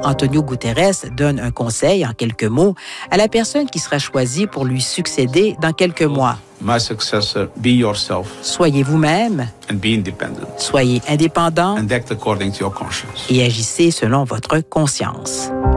Antonio Guterres donne un conseil, en quelques mots, à la personne qui sera choisie pour lui succéder dans quelques mois. My successor, be yourself. Soyez vous-même. And be independent. Soyez indépendant. And act according to your conscience. Et agissez selon votre conscience.